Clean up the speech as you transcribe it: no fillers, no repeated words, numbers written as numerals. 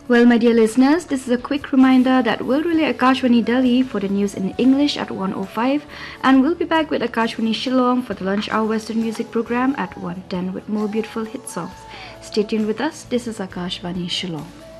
Well, my dear listeners, this is a quick reminder that we'll relay Akashvani Delhi for the news in English at 1:05, and we'll be back with Akashvani Shillong for the lunch hour Western music program at 1:10 with more beautiful hit songs. Stay tuned with us. This is Akashvani Shillong.